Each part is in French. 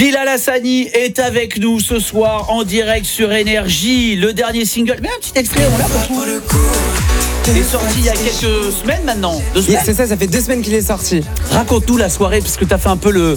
Bilal Hassani est avec nous ce soir en direct sur Énergie. Le dernier single, mais un petit extrait, on l'a pas tout. Il est sorti il y a quelques semaines maintenant. 2 semaines. C'est ça fait 2 semaines qu'il est sorti. Raconte-nous la soirée, parce que tu as fait un peu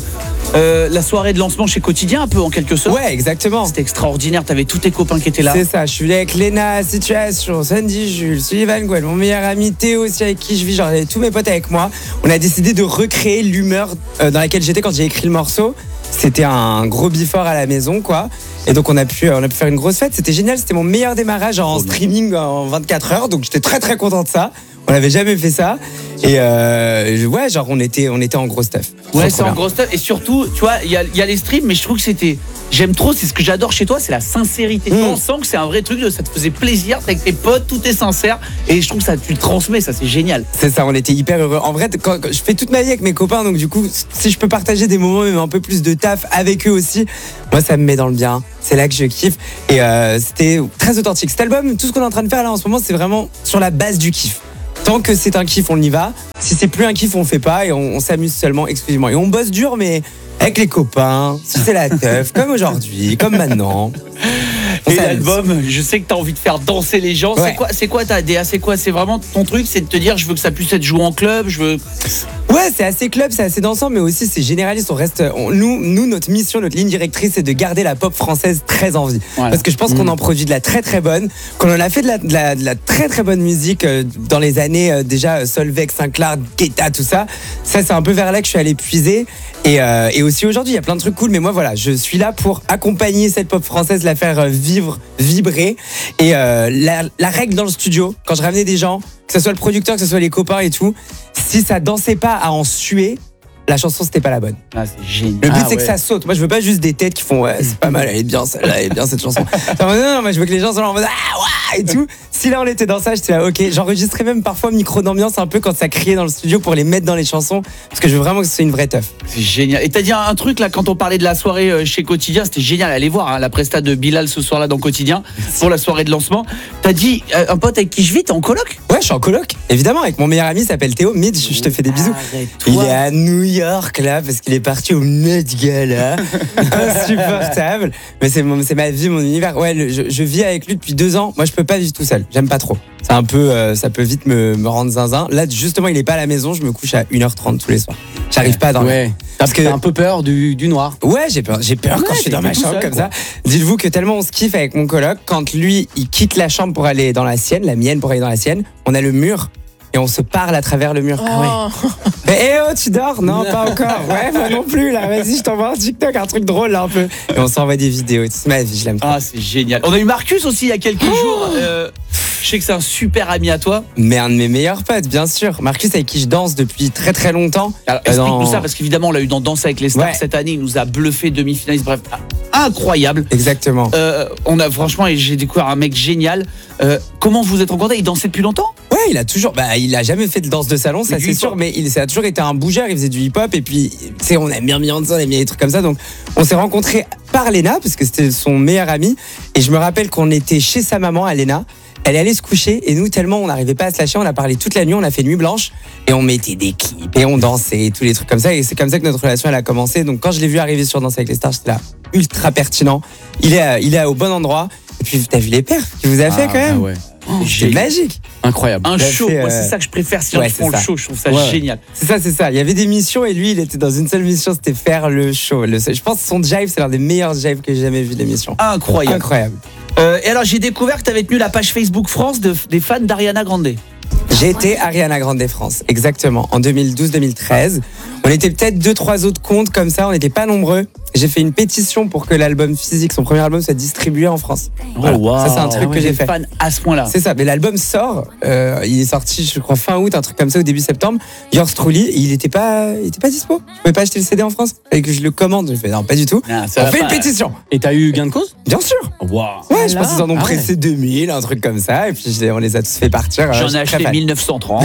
la soirée de lancement chez Quotidien, un peu en quelque sorte. Ouais, exactement. C'était extraordinaire, tu avais tous tes copains qui étaient là. C'est ça, je suis là avec Léna, Situation, Sandy, Jules, Sullivan, Gouel, mon meilleur ami Théo aussi avec qui je vis, genre tous mes potes avec moi. On a décidé de recréer l'humeur dans laquelle j'étais quand j'ai écrit le morceau. C'était un gros before à la maison, quoi. Et donc on a pu faire une grosse fête, c'était génial, c'était mon meilleur démarrage en streaming en 24 heures, donc j'étais très très content de ça. On n'avait jamais fait ça. Et ouais, genre on était en gros stuff. Ouais, c'est en gros stuff. Et surtout, tu vois, il y a les streams, mais je trouve que j'aime trop, c'est ce que j'adore chez toi, c'est la sincérité. On sent que c'est un vrai truc, ça te faisait plaisir, t'es avec tes potes, tout est sincère. Et je trouve que ça, tu le transmets, ça c'est génial. C'est ça, on était hyper heureux. En vrai, quand je fais toute ma vie avec mes copains, donc du coup, si je peux partager des moments, même un peu plus de taf avec eux aussi, moi ça me met dans le bien. C'est là que je kiffe. Et c'était très authentique. Cet album, tout ce qu'on est en train de faire là en ce moment, c'est vraiment sur la base du kiff. Tant que c'est un kiff, on y va. Si c'est plus un kiff, on fait pas et on s'amuse seulement, exclusivement. Et on bosse dur, mais avec les copains, si c'est la teuf, comme aujourd'hui, comme maintenant. Et l'album, je sais que tu as envie de faire danser les gens. Ouais. C'est quoi ta DA? C'est quoi? C'est vraiment ton truc? C'est de te dire, je veux que ça puisse être joué en club, Ouais, c'est assez club, c'est assez dansant, mais aussi c'est généraliste. Nous, notre mission, notre ligne directrice, c'est de garder la pop française très en vie. Voilà. Parce que je pense qu'on en produit de la très très bonne, qu'on en a fait de la très très bonne musique dans les années déjà Solveig, Sinclair, Guetta, tout ça. Ça, c'est un peu vers là que je suis allé puiser. Et aussi aujourd'hui, il y a plein de trucs cool, mais moi voilà, je suis là pour accompagner cette pop française, la faire vibrer. Et la règle dans le studio, quand je ramenais des gens, que ce soit le producteur, que ce soit les copains et tout, si ça dansait pas à en suer, la chanson c'était pas la bonne. Ah, c'est génial. Le but c'est que ça saute. Moi je veux pas juste des têtes qui font ouais, c'est pas mal, elle est bien celle-là, elle est bien cette chanson. Non, moi je veux que les gens soient là en mode ah ouais et tout. Si là on était dans ça, j'étais là ok. J'enregistrais même parfois micro d'ambiance un peu quand ça criait dans le studio pour les mettre dans les chansons parce que je veux vraiment que ce soit une vraie teuf. C'est génial. Et t'as dit un truc là quand on parlait de la soirée chez Quotidien, c'était génial. Allez voir la presta de Bilal ce soir là dans Quotidien pour la soirée de lancement. T'as dit un pote avec qui je vis, t'es en coloc? Ouais, je suis en coloc, évidemment, avec mon meilleur ami, il s'appelle Théo. Mid, je te fais des bisous. Il est à New York là parce qu'il est parti au Met Gala. Insupportable. Mais c'est ma vie, mon univers. Ouais, je vis avec lui depuis 2 ans. Moi, je peux pas vivre tout seul. J'aime pas trop. C'est un peu, ça peut vite me rendre zinzin. Là, justement, il est pas à la maison. Je me couche à 1h30 tous les soirs. J'arrive pas à dormir. Ouais. Parce que t'as un peu peur du noir. Ouais, j'ai peur quand je suis dans ma chambre comme ça. Dites-vous que tellement on se kiffe avec mon coloc, quand lui, il quitte la chambre pour aller dans la sienne, la mienne pour aller dans la sienne, on a le mur. Et on se parle à travers le mur. Ah ouais. Mais tu dors? Non, pas encore. Ouais, moi non plus là. Vas-y, je t'envoie un TikTok, un truc drôle là un peu. Et on s'envoie des vidéos. C'est ma vie, je l'aime trop. Ah, c'est génial. On a eu Marcus aussi il y a quelques jours. Je sais que c'est un super ami à toi. Mais un de mes meilleurs potes, bien sûr. Marcus avec qui je danse depuis très très longtemps. Alors, explique-nous ça parce qu'évidemment on l'a eu dans Danse avec les stars cette année. Il nous a bluffé, demi-finaliste, bref, incroyable. Exactement. On a franchement, et j'ai découvert un mec génial. Comment vous êtes rencontrés? Il dansait depuis longtemps? Ouais, il a jamais fait de danse de salon, ça c'est sûr, mais ça a toujours été un bougeur, il faisait du hip-hop et puis tu sais, on aime bien Beyoncé, on aime bien des trucs comme ça, donc on s'est rencontrés par Léna parce que c'était son meilleur ami et je me rappelle qu'on était chez sa maman à Léna. Elle est allée se coucher et nous tellement on n'arrivait pas à se lâcher, on a parlé toute la nuit, on a fait nuit blanche et on mettait des clips et on dansait et tous les trucs comme ça et c'est comme ça que notre relation elle a commencé. Donc quand je l'ai vu arriver sur Danse avec les stars, j'étais là ultra pertinent. Il est au bon endroit et puis t'as vu les perfs qu'il vous a fait quand même. Ouais. C'est magique. Incroyable. Un show, moi c'est ça que je préfère si on font le show, je trouve ça génial. C'est ça. Il y avait des missions et lui il était dans une seule mission, c'était faire le show. Je pense que son jive c'est l'un des meilleurs jives que j'ai jamais vu de l'émission. Incroyable. Et alors j'ai découvert que tu avais tenu la page Facebook France des fans d'Ariana Grande. J'ai été Ariana Grande France, exactement, en 2012-2013. On était peut-être 2-3 autres comptes comme ça, on n'était pas nombreux. J'ai fait une pétition pour que l'album physique, son premier album, soit distribué en France. Voilà. Wow. Ça, c'est un truc que j'ai fait. Fan à ce point-là. C'est ça, mais l'album sort, il est sorti, je crois, fin août, un truc comme ça, au début septembre. Yours Truly, il était pas dispo. Je pouvais pas acheter le CD en France. Et que je le commande. Je fais non, pas du tout. Non, on fait une pétition. Et t'as eu gain de cause? Bien sûr. Wow. Ouais, je pense qu'ils en ont pressé 2000, un truc comme ça. Et puis on les a tous fait partir. J'en ai acheté 1930.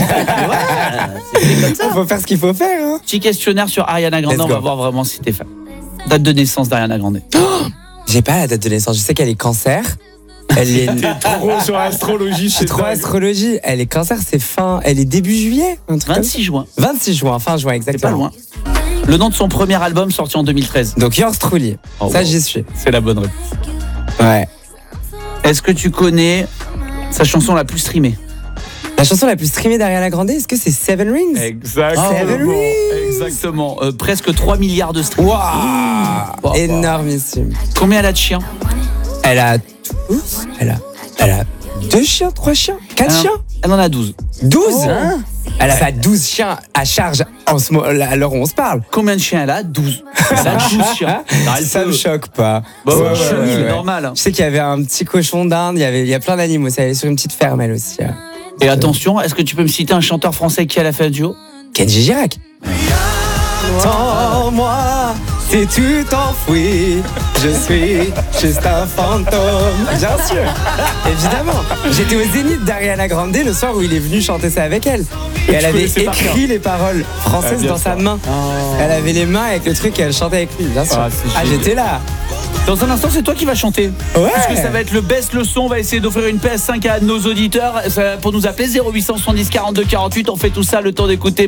C'est comme ça. Il faut faire ce qu'il faut faire. Hein. Petit questionnaire sur Ariana Grande, on va voir vraiment si t'es fan. Date de naissance d'Ariana Grande. J'ai pas la date de naissance. Je sais qu'elle est cancer. Elle est trop sur l'astrologie. Je suis trop astrologie. Elle est cancer, c'est fin. Elle est début juillet. 26 juin. 26 juin, fin juin, exactement. C'est pas loin. Le nom de son premier album sorti en 2013. Donc Yours Truly. Oh, Ça, wow. j'y suis. C'est la bonne réponse. Ouais. Est-ce que tu connais sa chanson la plus streamée? La chanson la plus streamée d'Ariana Grande, est-ce que c'est Seven Rings? Exactement. Exactement. Presque 3 milliards de streams. Waouh, énormissime. Combien elle a de chiens? Elle a 12. Elle a 2 chiens, 3 chiens, 4 chiens. Elle en a 12. 12 Elle a pas 12 chiens à charge à l'heure où on se parle. Combien de chiens elle a? 12. Elle a 12 chiens. Ça me choque pas. Bah ouais, normal. Je sais qu'il y avait un petit cochon d'Inde, il y a plein d'animaux. Elle est sur une petite ferme, elle aussi. Et attention, est-ce que tu peux me citer un chanteur français qui a fait un duo? Kenji Girac. Sans moi, c'est tout enfoui. Je suis juste un fantôme. Bien sûr, évidemment. J'étais au Zénith d'Ariana Grande le soir où il est venu chanter ça avec elle. Et elle avait écrit les paroles françaises dans sa main. Elle avait les mains avec le truc et elle chantait avec lui, bien sûr. J'étais là. Dans un instant, c'est toi qui vas chanter. Ouais. Puisque ça va être le best le son. On va essayer d'offrir une PS5 à nos auditeurs. Pour nous appeler 0870 42 48. On fait tout ça le temps d'écouter